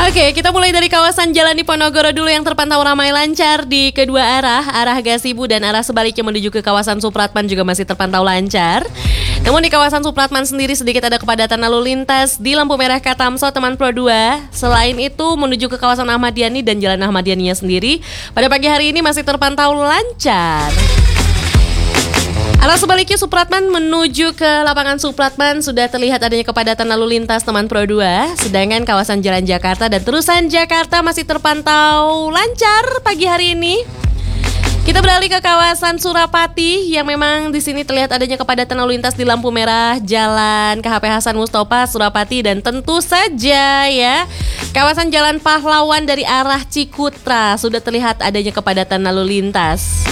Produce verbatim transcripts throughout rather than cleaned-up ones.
Oke, kita mulai dari kawasan Jalan Diponegoro dulu yang terpantau ramai lancar di kedua arah. Arah Gasibu dan arah sebaliknya menuju ke kawasan Supratman juga masih terpantau lancar. Namun di kawasan Supratman sendiri sedikit ada kepadatan lalu lintas di lampu merah Katamso Teman Pro dua. Selain itu menuju ke kawasan Ahmad Yani dan Jalan Ahmad Yani-nya sendiri pada pagi hari ini masih terpantau lancar. Arah sebaliknya Supratman menuju ke lapangan Supratman sudah terlihat adanya kepadatan lalu lintas Teman Pro dua. Sedangkan kawasan Jalan Jakarta dan terusan Jakarta masih terpantau lancar pagi hari ini. Kita beralih ke kawasan Surapati yang memang di sini terlihat adanya kepadatan lalu lintas di lampu merah Jalan K H P Hasan Mustofa Surapati dan tentu saja ya kawasan Jalan Pahlawan dari arah Cikutra sudah terlihat adanya kepadatan lalu lintas.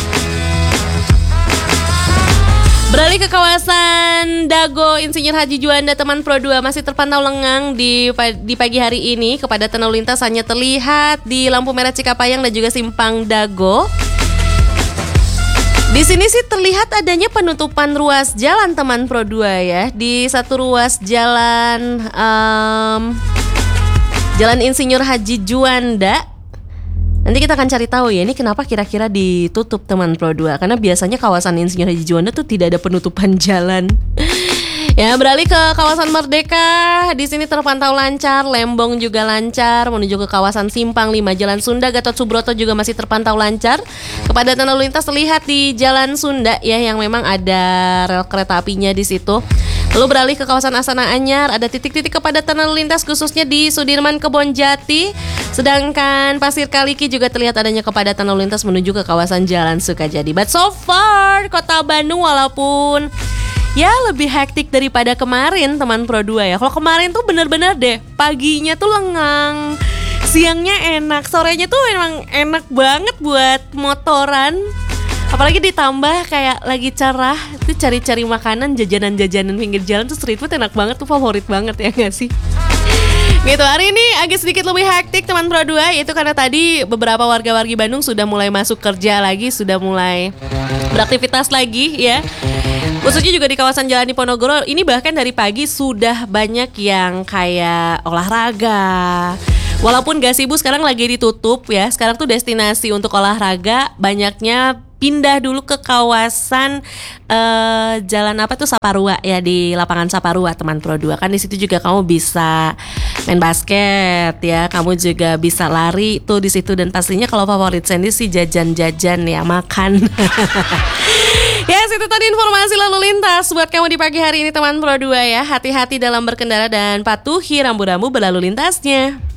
Beralih ke kawasan Dago Insinyur Haji Juanda Teman Pro dua masih terpantau lengang di di pagi hari ini. Kepadatan lalu lintas hanya terlihat di lampu merah Cikapayang dan juga Simpang Dago. Di sini sih terlihat adanya penutupan ruas jalan Teman Pro dua ya. Di satu ruas jalan um, Jalan Insinyur Haji Juanda. Nanti kita akan cari tahu ya ini kenapa kira-kira ditutup Teman Pro dua. Karena biasanya kawasan Insinyur Haji Juanda tuh tidak ada penutupan jalan. Ya, beralih ke kawasan Merdeka. Di sini terpantau lancar, Lembong juga lancar. Menuju ke kawasan Simpang lima Jalan Sunda Gatot Subroto juga masih terpantau lancar. Kepadatan lalu lintas terlihat di Jalan Sunda ya yang memang ada rel kereta apinya di situ. Lalu beralih ke kawasan Astana Anyar, ada titik-titik kepadatan lalu lintas khususnya di Sudirman Kebonjati. Sedangkan Pasir Kaliki juga terlihat adanya kepadatan lalu lintas menuju ke kawasan Jalan Sukajadi. But so far, Kota Bandung walaupun ya lebih hektik daripada kemarin Teman Pro dua ya. Kalau kemarin tuh bener-bener deh, paginya tuh lengang, siangnya enak, sorenya tuh memang enak banget buat motoran. Apalagi ditambah kayak lagi cerah, tuh cari-cari makanan, jajanan-jajanan pinggir jalan tuh street food enak banget tuh, favorit banget ya gak sih? Gitu, hari ini agak sedikit lebih hektik Teman Pro dua, yaitu karena tadi beberapa warga-wargi Bandung sudah mulai masuk kerja lagi, sudah mulai beraktivitas lagi ya. Khususnya juga di kawasan Jalan Diponegoro, ini bahkan dari pagi sudah banyak yang kayak olahraga. Walaupun Gasibu sekarang lagi ditutup ya, sekarang tuh destinasi untuk olahraga banyaknya pindah dulu ke kawasan uh, jalan apa tuh Saparua ya, di lapangan Saparua Teman Pro dua. Kan di situ juga kamu bisa main basket ya, kamu juga bisa lari tuh di situ, dan pastinya kalau favorit Sandy sih jajan-jajan ya, makan. Ya, itu tadi informasi lalu lintas buat kamu di pagi hari ini Teman Pro dua ya. Hati-hati dalam berkendara dan patuhi rambu-rambu berlalu lintasnya.